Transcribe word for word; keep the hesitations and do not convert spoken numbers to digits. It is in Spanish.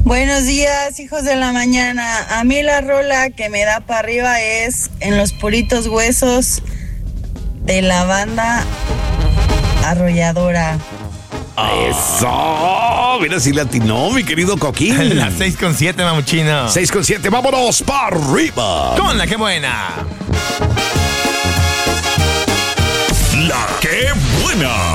Buenos días, hijos de la mañana. A mí la rola que me da para arriba es En los puritos huesos de la banda Arrolladora. ¡Eso! Mira si le atinó, mi querido Coquín. Las seis con siete, mamuchino. seis con siete, vámonos para arriba. Con la que buena. La que buena.